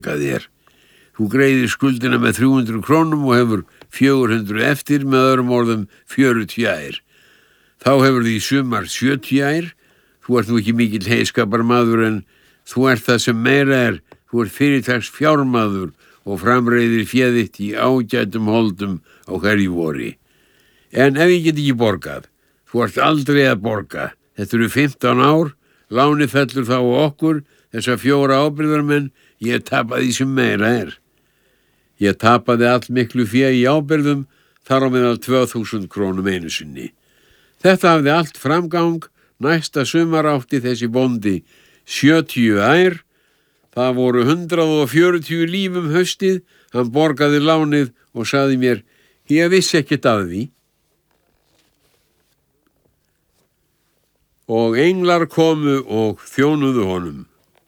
þér. Þú greiðir skuldina með 300 krónum og hefur 400 eftir, með öðrum orðum 40 ær. Þá hefur því sumar 70 ær. Þú ert nú ekki mikill heiskaparmaður en þú ert það sem meira þú ert fyrirtaks fjármaður og framreiðir féð þitt í ágætum holdum á hverju vori. En ef ég get ekki borgað, þú ert aldrei að borga. Þetta eru 15 ár, lánið fellur þá á okkur, þessa 4 ábyrgðarmenn, ég tapaði því sem meira Ég tapaði allmiklu fé í ábyrgðum, þar á meðal 2000 krónum einu sinni. Þetta hafði allt framgang, næsta sumar átti þessi bóndi 70 ær, það voru 140 lífum haustið, hann borgaði lánið og sagði mér, ég vissi ekkert af því. Og englar komu og þjónuðu honum.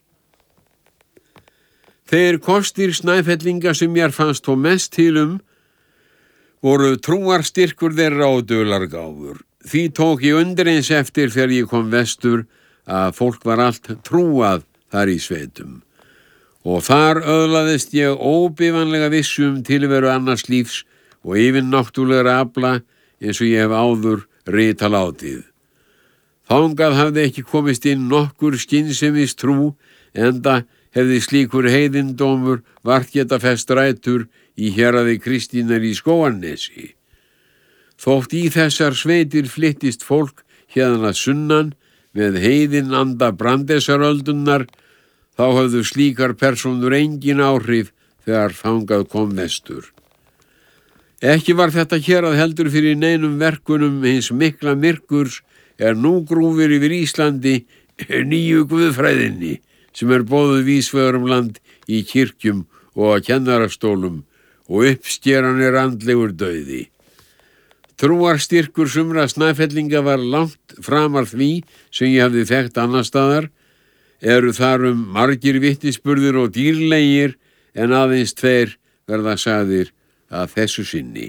Þeir kostir Snæfellinga sem mér fannst þó mest til voru trúarstyrkur þeirra og dulargáfur. Því tók ég undir eins eftir þegar ég kom vestur að fólk var allt trúað þar í sveitum. Og þar öðlaðist ég óbifanlega vissum tilveru annars lífs og yfirnáttúrlegra afla eins og ég hef áður rita látið. Þangað hafði ekki komist inn nokkur skynsemis trú, enda hefði slíkur heiðindómur vart geta fest rætur í héraði Kristínar í Skógarnesi. Þótt í þessar sveitir flyttist fólk hérðan að sunnan með heiðinanda brandesaröldunar, þá höfðu slíkar persónur engin áhrif þegar þangað kom vestur. Ekki var þetta hérað heldur fyrir neinum verkunum hins mikla myrkurs nú grúfir yfir Íslandi nýju guðfræðinni, sem boðuð vísvegar land í kirkjum og á kennarastólum og uppskeran andlegur dauði. Trúarstyrkur sumra Snæfellinga var langt framar því sem ég hafði þekkt annars staðar, eru þar margir vitnisburðir og dýrlegir en aðeins 2 verða sagðir að þessu sinni.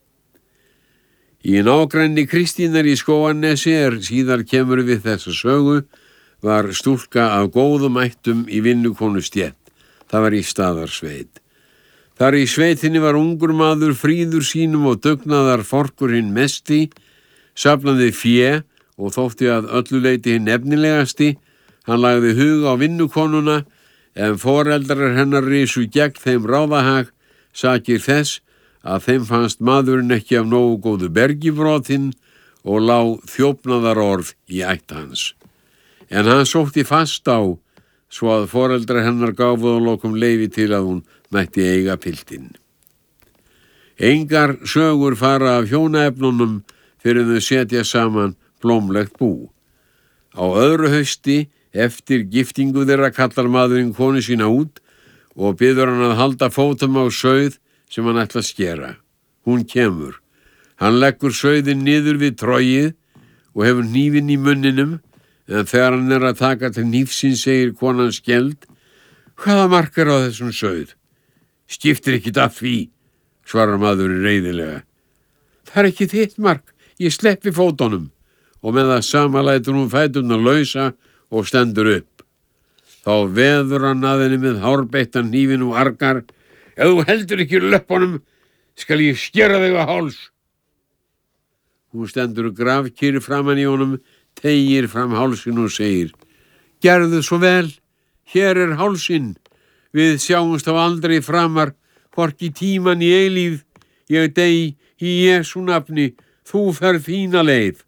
Í nágrenni Kristínar í Skógarnesi síðar kemur við þessa sögu, var stúlka af góðum ættum í vinnukonustétt. Það var í Staðarsveit. Þar í sveitinni var ungur maður fríður sínum og dugnaðar forkur hinn mesti, safnaði fé og þótti að öllu leyti hinn efnilegasti. Hann lagði hug á vinnukonuna, en foreldrar hennar risu gegn þeim ráðahag, sakir þess að þeim fannst maðurinn ekki af nógu góðu bergi brotinn og lá þjófnaðarorð í ætt hans. En hann sótti fast á, svo að foreldrar hennar gáfu að lokum leyfi til að hún mætti eiga piltinn. Engar sögur fara af hjónaefnunum fyrir þau setja saman blómlegt bú. Á öðru hausti, eftir giftingu þeirra, kallar maðurinn konu sína út og biður hann að halda fótum á sauð sem hann ætla að skera. Hún kemur. Hann leggur sauðinn niður við trogið og hefur hnífinn í munninum, en þegar hann að taka til hnífsins segir konan skelfd, hvaða mark á þessum sauð? Skiptir ekkert af því, svarar maðurinn reiðilega. Það ekki þitt mark, ég sleppi fótunum, og með það sama lætur hún fæturna lausa og stendur upp. Þá veður hann að henni með hárbeittan hnífinn og argar, ef þú heldur ekki löppunum, skal ég skera þig á háls. Hún stendur grafkyrr framan í honum, teygir fram hálsinn og segir, gerðu svo vel, hér hálsinn, við sjáumst á aldrei framar, hvorki tíman í eilíð, ég dey í Jesú nafni, þú ferð þína leið.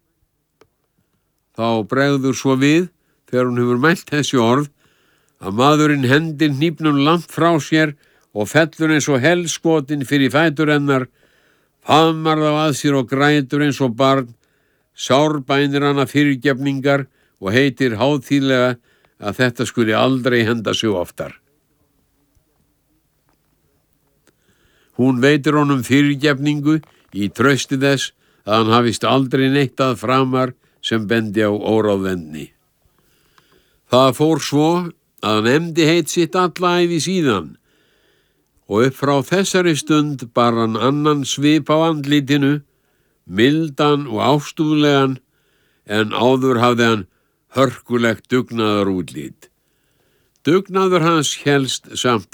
Þá bregður svo við, þegar hún hefur mælt þessi orð, að maðurinn hendir hnífnum langt frá sér og fellur eins og helskotin fyrir fætur hennar, faðmar þá að sér og grætur eins og barn, sárbænir hana fyrirgefningar og heitir hátíðlega að þetta skuli aldrei henda sig oftar. Hún veitir honum fyrirgefningu í trausti þess að hann hafist aldrei neitt að framar sem bendi á óráðvendni. Það fór svo að hann efndi heit sitt alla ævi síðan og upp frá þessari stund bar hann annan svip á andlitinu, mildan og ástúðlegan, en áður hafði hann hörkulegt dugnaðarútlit. Dugnaður hans hélst samt